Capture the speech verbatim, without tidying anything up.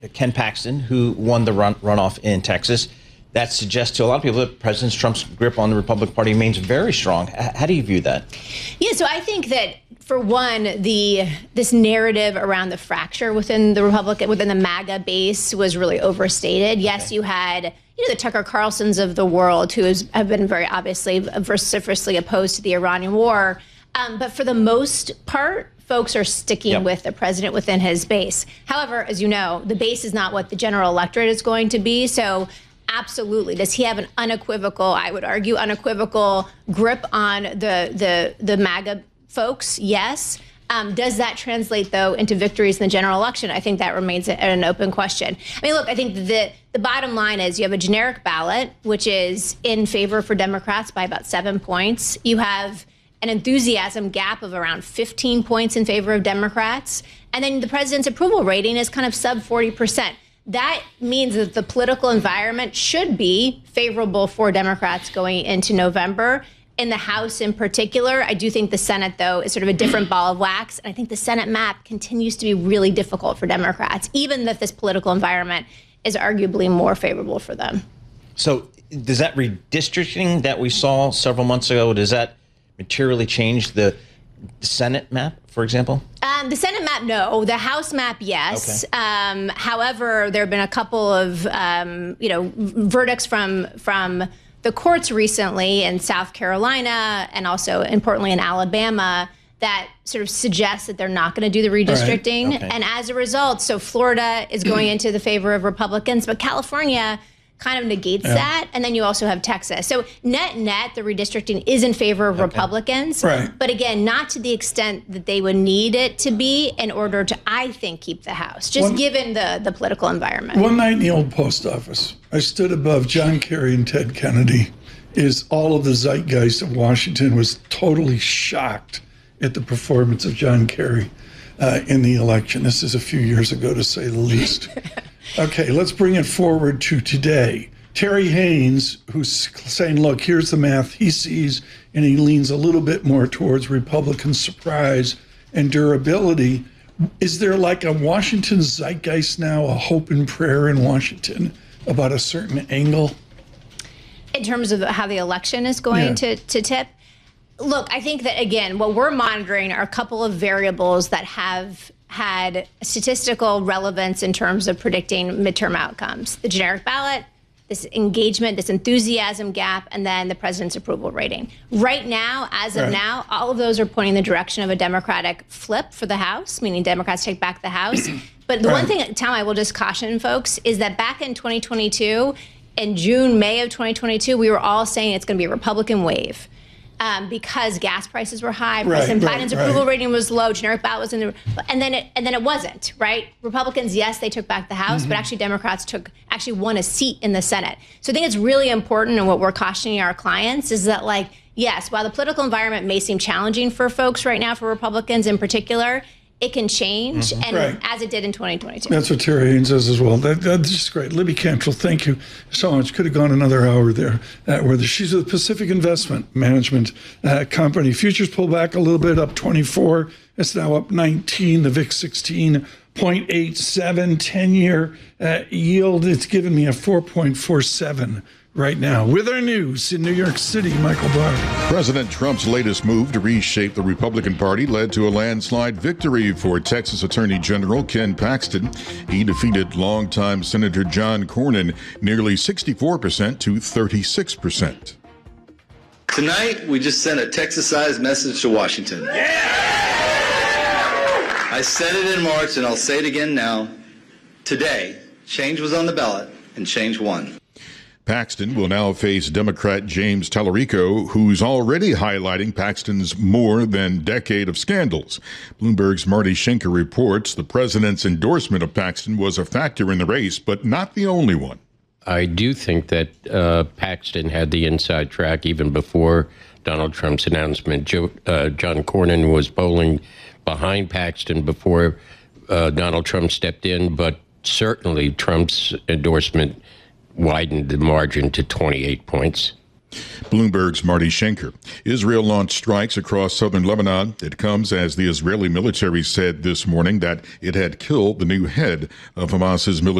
Ken Paxton, who won the run, runoff in Texas. That suggests to a lot of people that President Trump's grip on the Republican Party remains very strong. How do you view that? Yeah, so I think that, for one, the this narrative around the fracture within the Republican, within the MAGA base was really overstated. Yes, okay. You had you know the Tucker Carlsons of the world who has, have been very obviously vociferously opposed to the Iranian war. Um, but for the most part, folks are sticking yep. with the president within his base. However, as you know, the base is not what the general electorate is going to be. So absolutely. Does he have an unequivocal, I would argue, unequivocal grip on the the the MAGA folks? Yes. Um, does that translate, though, into victories in the general election? I think that remains a, an open question. I mean, look, I think the the bottom line is you have a generic ballot, which is in favor for Democrats by about seven points. You have an enthusiasm gap of around fifteen points in favor of Democrats. And then the president's approval rating is kind of sub forty percent. That means that the political environment should be favorable for Democrats going into November. In the House in particular, I do think the Senate, though, is sort of a different ball of wax. And I think the Senate map continues to be really difficult for Democrats, even if this political environment is arguably more favorable for them. So does that redistricting that we saw several months ago, does that materially change the Senate map, for example? Um, the Senate map, no. The House map, yes. Okay. Um, however, there have been a couple of, um, you know, verdicts from from the courts recently in South Carolina and also, importantly, in Alabama that sort of suggest that they're not going to do the redistricting. Right. Okay. And as a result, so Florida is going into the favor of Republicans, but California kind of negates yeah. that. And then you also have Texas. So net net, the redistricting is in favor of okay. Republicans. Right. But again, not to the extent that they would need it to be in order to, I think, keep the House, just one, given the, the political environment. One night in the old post office, I stood above John Kerry and Ted Kennedy. Is all of the zeitgeist of Washington was totally shocked at the performance of John Kerry uh, in the election. This is a few years ago, to say the least. Okay, let's bring it forward to today. Terry Haynes, who's saying, look, here's the math he sees, and he leans a little bit more towards Republican surprise and durability. Is there like a Washington zeitgeist now, a hope and prayer in Washington about a certain angle? In terms of how the election is going yeah. to, to tip? Look, I think that, again, what we're monitoring are a couple of variables that have had statistical relevance in terms of predicting midterm outcomes. The generic ballot, this engagement, this enthusiasm gap, and then the president's approval rating. Right now, as of right. now, all of those are pointing in the direction of a Democratic flip for the House, meaning Democrats take back the House. But the right. one thing, Tom, I will just caution folks, is that back in twenty twenty-two, in June, May of twenty twenty-two, we were all saying it's going to be a Republican wave. Um, because gas prices were high, right, President right, Biden's approval right. rating was low, generic ballot was in the, and then it, and then it wasn't, right? Republicans, yes, they took back the House, mm-hmm. but actually Democrats took, actually won a seat in the Senate. So I think it's really important, and what we're cautioning our clients is that, like, yes, while the political environment may seem challenging for folks right now, for Republicans in particular, it can change, mm-hmm. and right. as it did in twenty twenty-two. That's what Terry Haynes says as well. That, that's just great. Libby Cantrell, thank you so much. Could have gone another hour there. Uh, where the, she's with Pacific Investment Management uh, Company. Futures pulled back a little bit, up twenty-four. It's now up nineteen. The V I X sixteen point eight seven. ten-year uh, yield. It's given me a four point four seven. Right now, with our news in New York City, Michael Barr. President Trump's latest move to reshape the Republican Party led to a landslide victory for Texas Attorney General Ken Paxton. He defeated longtime Senator John Cornyn nearly sixty-four percent to thirty-six percent. Tonight, we just sent a Texas-sized message to Washington. Yeah! I said it in March, and I'll say it again now. Today, change was on the ballot, and change won. Paxton will now face Democrat James Tallarico, who's already highlighting Paxton's more than decade of scandals. Bloomberg's Marty Schenker reports the president's endorsement of Paxton was a factor in the race, but not the only one. I do think that uh, Paxton had the inside track even before Donald Trump's announcement. Joe, uh, John Cornyn was polling behind Paxton before uh, Donald Trump stepped in, but certainly Trump's endorsement widened the margin to twenty-eight points. Bloomberg's Marty Schenker. Israel launched strikes across southern Lebanon. It comes as the Israeli military said this morning that it had killed the new head of Hamas's military.